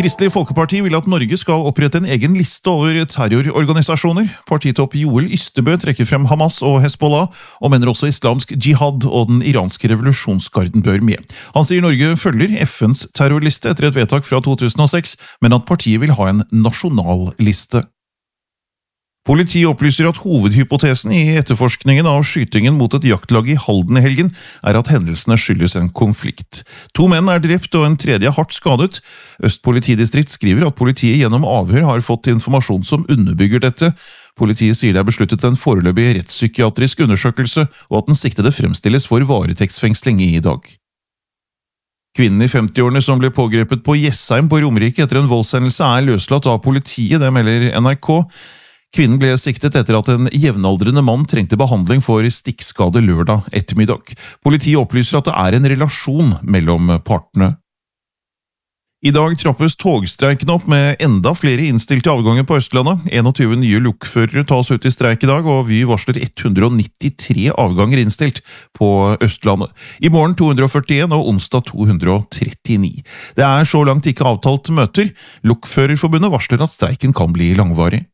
Kristelig Folkeparti vil at Norge skal opprette en egen liste over terrororganisasjoner. Partitopp Joel Ystebø trekker frem Hamas og Hezbollah, og mener også islamsk jihad og den iranske revolusjonsgarden bør med. Han sier Norge følger FNs terrorliste etter et vedtak fra 2006, men at partiet vil ha en nasjonal liste. Politiet opplyser at hovedhypotesen i etterforskningen av skytingen mot et jaktlag i Halden i helgen er at hendelsene skyldes en konflikt. 2 menn er drept og en tredje hardt skadet. Øst politidistrikt skriver at politiet gjennom avhør har fått informasjon som underbygger dette. Politiet sier det er besluttet en foreløpig rettspsykiatrisk undersøkelse, og at den siktede fremstilles for varetektsfengsling i dag. Kvinnen i 50-årene som ble pågrepet på Jessheim på Romerike etter en voldshendelse er løslatt av politiet, det melder NRK. Kvinnen ble siktet etter at en jevnaldrende mann trengte behandling for stikkskade lørdag ettermiddag. Politiet opplyser at det er en relasjon mellom partene. I dag trappes togstreiken opp med enda flere innstilte avganger på Østlandet. 21 nye lokførere tas ut i streik i dag, og Vy varsler 193 avganger innstilt på Østlandet. I morgen 241 og onsdag 239. Det er så langt ikke avtalt møter. Lokførerforbundet varsler at streiken kan bli langvarig.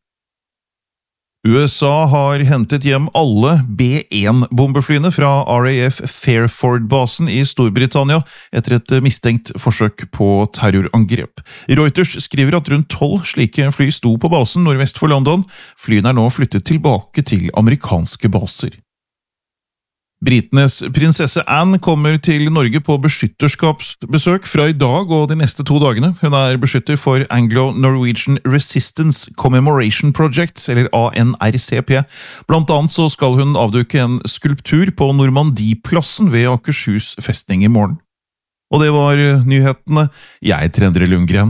USA har hentet hjem alle B-1-bombeflyene fra RAF Fairford-basen i Storbritannia etter et mistenkt forsøk på terrorangrep. Reuters skriver at rundt 12 slike fly sto på basen nordvest for London. Flyene er nå flyttet tilbake til amerikanske baser. Britenes prinsesse Anne kommer til Norge på beskytterskapsbesøk fra i dag og de neste 2 dagene. Hun er beskytter for Anglo-Norwegian Resistance Commemoration Project, eller ANRCP. Blant annet så skal hun avduke en skulptur på Normandieplassen ved Akershus festning i morgen. Og det var nyhetene. Jeg heter Endre Lundgren.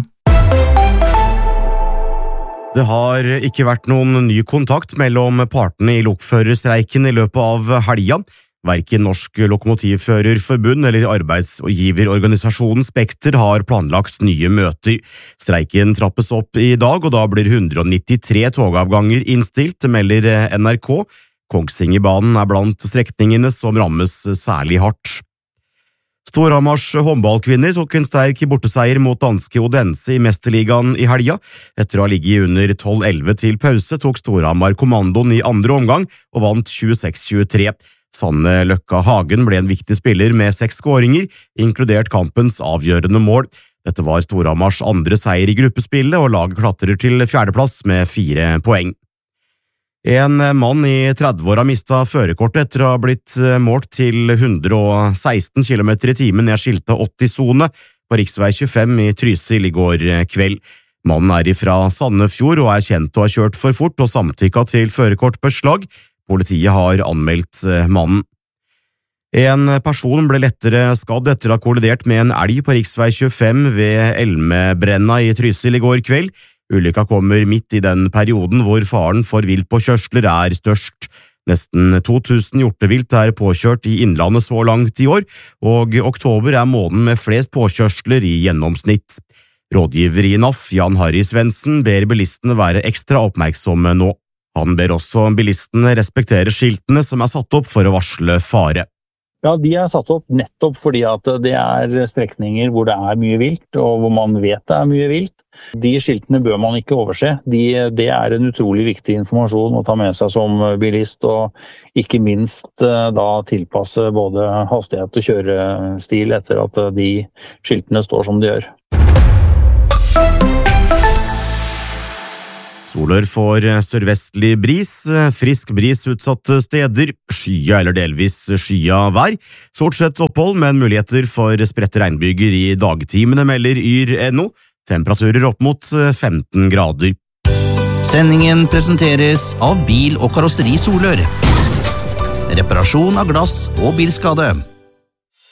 Det har ikke vært noen ny kontakt mellom partene i lokførerstreiken i løpet av helga. Hverken Norsk Lokomotivførerforbund eller arbeidsgiverorganisasjonen Spekter har planlagt nye møter. Streiken trappes opp i dag, og da blir 193 togavganger innstilt, melder NRK. Kongsvingerbanen er blant strekningene som rammes særlig hardt. Storhamars håndballkvinner tok en sterk borteseier mot danske Odense i Mesterligaen i helga. Etter å ha ligget under 12-11 til pause tok Storhamar kommandoen i andre omgang og vant 26-23. Sanne Løkka Hagen ble en viktig spiller med 6 skåringer, inkludert kampens avgjørende mål. Dette var Storhamars andre seier i gruppespillet, og laget klatrer til 4. plass med 4 poeng. En mann i 30-åra mistet førerkortet etter å ha blitt målt til 116 km i timen ned skiltet 80-sone på riksvei 25 i Trysil i går kveld. Mannen er ifra Sandefjord og er kjent å ha kjørt for fort og samtykket til førerkortbeslag. Politiet har anmeldt mannen. En person ble lettere skadd etter å ha kollidert med en elg på riksvei 25 ved Elmebrenna i Trysil i går kveld. Ulykka kommer midt i den perioden hvor faren for viltpåkjørsler er størst. Nesten 2000 hjortevilt er påkjørt i Innlandet så langt i år, og oktober er måneden med flest påkjørsler i gjennomsnitt. Rådgiver i NAF, Jan Harry Svendsen, ber bilistene være ekstra oppmerksomme nå. Han ber også bilistene respektere skiltene som er satt opp for å varsle fare. Ja, de er satt opp nettopp fordi at det er strekninger hvor det er mye vilt, og hvor man vet det er mye vilt. De skiltene bør man ikke overse. Det er en utrolig viktig informasjon å ta med seg som bilist, og ikke minst da tilpasse både hastighet og kjørestil etter at de skiltene står som de gjør. Soler får sørvestlig bris, frisk bris utsatte steder, skya eller delvis skya vær. Stort sett opphold, men muligheter for spredte regnbyger i dagtimene, melder Yr.no. Temperaturer opp mot 15 grader. Sendingen presenteres av Bil- og Karosseri Solør. Reparasjon av glass og bilskade.